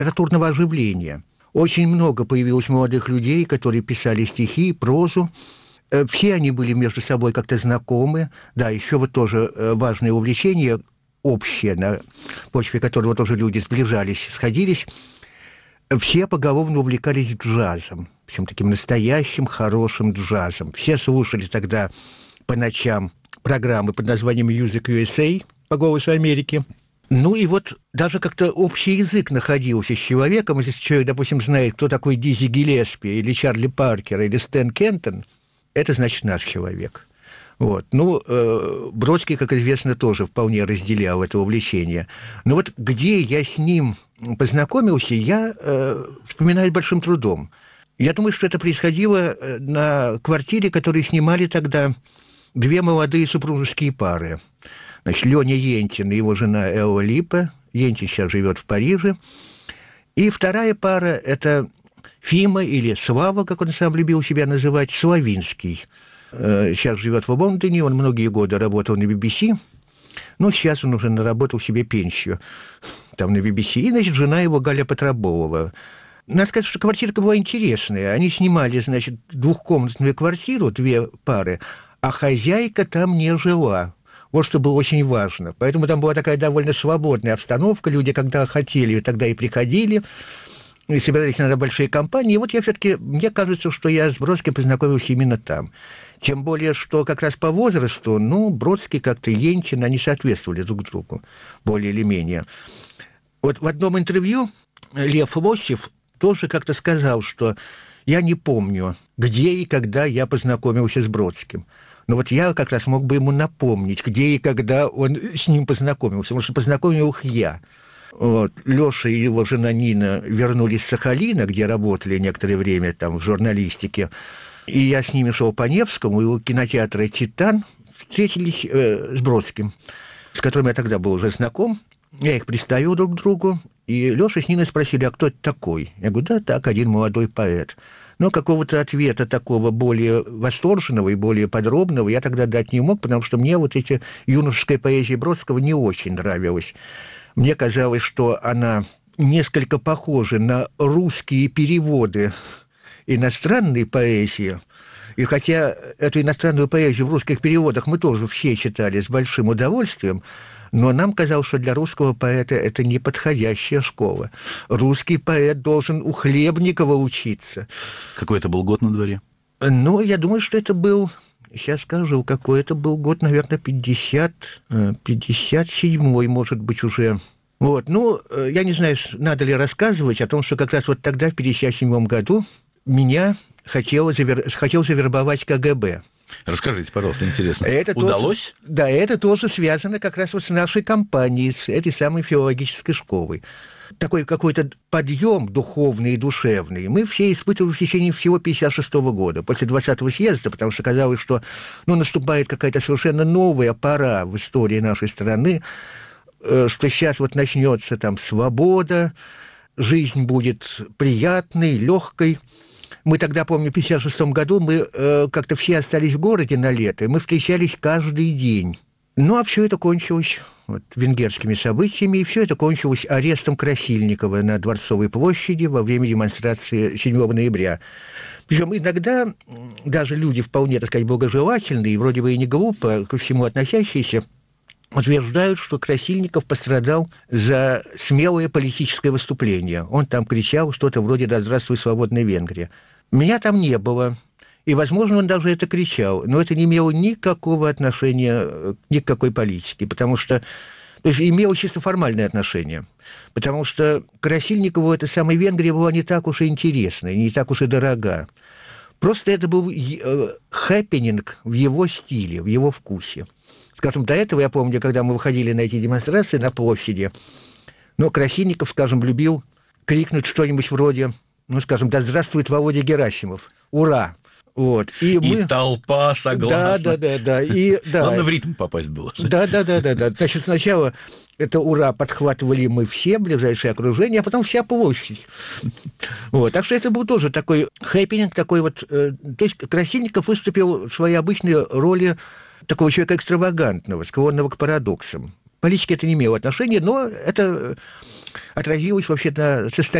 литературного оживления. Очень много появилось молодых людей, которые писали стихи, прозу. Все они были между собой как-то знакомы. Да, еще вот тоже важное увлечение общее, на почве которого тоже люди сближались, сходились. Все поголовно увлекались джазом, причем таким настоящим, хорошим джазом. Все слушали тогда по ночам программы под названием Music USA по «Голосу Америки». Ну и вот даже как-то общий язык находился с человеком. Если человек, допустим, знает, кто такой Дизи Гиллеспи, или Чарли Паркер, или Стэн Кентон, это значит наш человек. Вот. Ну, Бродский, как известно, тоже вполне разделял это увлечение. Но вот где я с ним познакомился, я вспоминаю с большим трудом. Я думаю, что это происходило на квартире, которую снимали тогда две молодые супружеские пары. Значит, Леня Ентин и его жена Элла Липа. Ентин сейчас живет в Париже. И вторая пара – это Фима или Слава, как он сам любил себя называть, Славинский. Сейчас живет в Лондоне, он многие годы работал на BBC, но сейчас он уже наработал себе пенсию там на BBC. И, значит, жена его Галя Петроболова. Надо сказать, что квартирка была интересная. Они снимали, значит, двухкомнатную квартиру, две пары, а хозяйка там не жила. Вот что было очень важно. Поэтому там была такая довольно свободная обстановка. Люди, когда хотели, тогда и приходили, и собирались иногда большие компании. И вот я все-таки, мне кажется, что я с Бродским познакомился именно там. Тем более, что как раз по возрасту, Бродский как-то Ентин, они соответствовали друг другу, более или менее. Вот в одном интервью Лев Лосев тоже как-то сказал, что я не помню, где и когда я познакомился с Бродским. Но вот я как раз мог бы ему напомнить, где и когда он с ним познакомился, потому что познакомил их я. Вот. Леша и его жена Нина вернулись с Сахалина, где работали некоторое время там в журналистике, и я с ними шел по Невскому, и у кинотеатра «Титан» встретились с Бродским, с которым я тогда был уже знаком. Я их представил друг другу, и Леша с Ниной спросили, а кто это такой? Я говорю, да, так, один молодой поэт. Но какого-то ответа такого более восторженного и более подробного я тогда дать не мог, потому что мне вот эта юношеская поэзия Бродского не очень нравилась. Мне казалось, что она несколько похожа на русские переводы иностранной поэзии. И хотя эту иностранную поэзию в русских переводах мы тоже все читали с большим удовольствием, но нам казалось, что для русского поэта это неподходящая школа. Русский поэт должен у Хлебникова учиться. Какой это был год на дворе? Я думаю, что это был, сейчас скажу, какой это был год, наверное, 57-й, может быть, уже. Вот, я не знаю, надо ли рассказывать о том, что как раз вот тогда, в 57-м году, меня хотел завербовать КГБ. Расскажите, пожалуйста, интересно. Удалось? Да, это тоже связано как раз вот с нашей компанией, с этой самой филологической школой. Такой какой-то подъем духовный и душевный мы все испытывали в течение всего 56-го года, после 20-го съезда, потому что казалось, что наступает какая-то совершенно новая пора в истории нашей страны, что сейчас вот начнется там свобода, жизнь будет приятной, легкой. Мы тогда, помню, в 1956 году мы как-то все остались в городе на лето, и мы встречались каждый день. А все это кончилось венгерскими событиями, и все это кончилось арестом Красильникова на Дворцовой площади во время демонстрации 7 ноября. Причем иногда даже люди вполне, так сказать, благожелательные, вроде бы и не глупо ко всему относящиеся, утверждают, что Красильников пострадал за смелое политическое выступление. Он там кричал что-то вроде «Да здравствуй, свободная Венгрия». Меня там не было, и, возможно, он даже это кричал, но это не имело никакого отношения ни к какой политике, потому что... То есть имело чисто формальное отношение, потому что Красильникову эта самая Венгрия была не так уж и интересна, не так уж и дорога. Просто это был хэппининг в его стиле, в его вкусе. Скажем, до этого, я помню, когда мы выходили на эти демонстрации на площади, Красильников, скажем, любил крикнуть что-нибудь вроде, «Да здравствует Володя Герасимов! Ура!» Вот. И толпа согласна. Да. Главное, в ритм попасть было. Да. Значит, сначала это «Ура» подхватывали мы все, ближайшее окружение, а потом вся площадь. Вот. Так что это был тоже такой хэппининг, такой вот... То есть Красильников выступил в своей обычной роли такого человека экстравагантного, склонного к парадоксам. политике это не имело отношения, но это отразилось вообще на состоянии